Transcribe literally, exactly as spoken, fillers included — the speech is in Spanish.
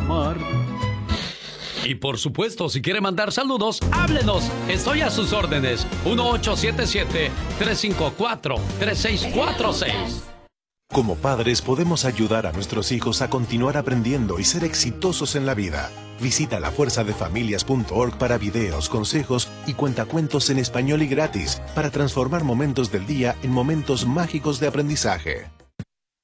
amar. Y por supuesto, si quiere mandar saludos, háblenos. Estoy a sus órdenes. uno ocho siete siete, tres cinco cuatro, tres seis cuatro seis. Como padres podemos ayudar a nuestros hijos a continuar aprendiendo y ser exitosos en la vida. Visita la fuerza de familias punto org para videos, consejos y cuentacuentos en español y gratis para transformar momentos del día en momentos mágicos de aprendizaje.